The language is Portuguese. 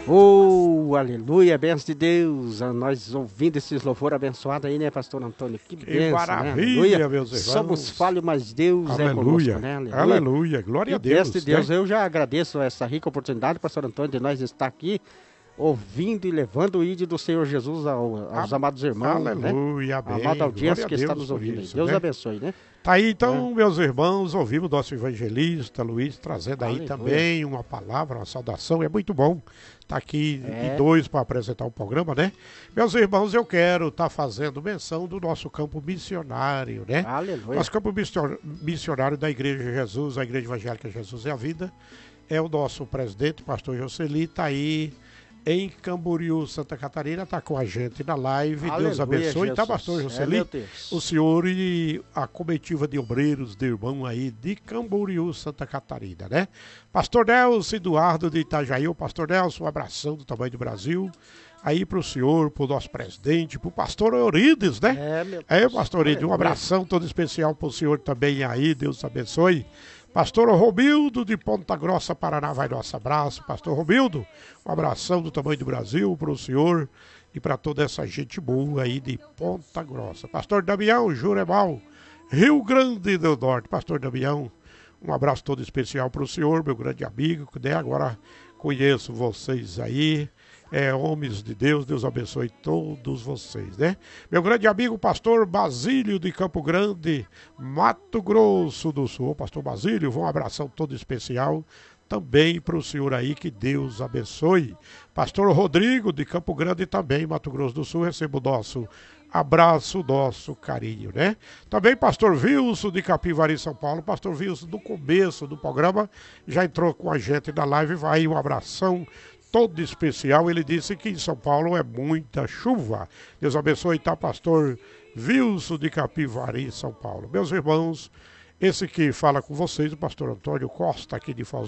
Oh, aleluia, benção de Deus. Nós ouvindo esses louvores abençoados aí, né, pastor Antônio? Que benção, maravilha, né? meus irmãos. Somos falhos, mas Deus Aleluia. é conosco, né? Aleluia. Aleluia, glória a Deus. Benção de Deus. Né? Eu já agradeço essa rica oportunidade, pastor Antônio, de nós estar aqui ouvindo e levando o ídolo do Senhor Jesus aos amados irmãos, aleluia, né? bem. Amada audiência que Deus está nos ouvindo isso, aí. Deus né? abençoe, né? Tá aí então, meus irmãos, ouvimos o nosso evangelista Luiz trazendo aí Aleluia. também uma palavra, uma saudação. É muito bom estar aqui de dois para apresentar o programa, né? Meus irmãos, eu quero estar fazendo menção do nosso campo missionário, né? Aleluia. Nosso campo missionário da Igreja Jesus, a Igreja Evangélica Jesus é a Vida, é o nosso presidente, pastor Jocely, tá aí em Camboriú, Santa Catarina, está com a gente na live. Aleluia, Deus abençoe, Jesus. Tá, pastor Jocely? O senhor e a comitiva de obreiros de irmão aí de Camboriú, Santa Catarina, né? Pastor Nelson Eduardo de Itajaí, o pastor Nelson, um abração do tamanho do Brasil. Aí pro senhor, pro nosso presidente, pro pastor Eurides, né? Pastor Eurides, um abração todo especial pro senhor também aí, Deus abençoe. Pastor Romildo de Ponta Grossa, Paraná, vai nosso abraço. Pastor Romildo, um abração do tamanho do Brasil para o senhor e para toda essa gente boa aí de Ponta Grossa. Pastor Damião, Juremal, Rio Grande do Norte. Pastor Damião, um abraço todo especial para o senhor, meu grande amigo, né? Agora conheço vocês aí. Homens de Deus, Deus abençoe todos vocês, né? Meu grande amigo, pastor Basílio de Campo Grande, Mato Grosso do Sul. Pastor Basílio, um abração todo especial também para o senhor aí, que Deus abençoe. Pastor Rodrigo de Campo Grande também, Mato Grosso do Sul, receba o nosso abraço, nosso carinho, né? Também pastor Wilson de Capivari, São Paulo. Pastor Wilson, no começo do programa, já entrou com a gente na live, vai um abração todo especial. Ele disse que em São Paulo é muita chuva. Deus abençoe, tá, pastor Wilson de Capivari, São Paulo. Meus irmãos, esse que fala com vocês, o pastor Antônio Costa, aqui de Foz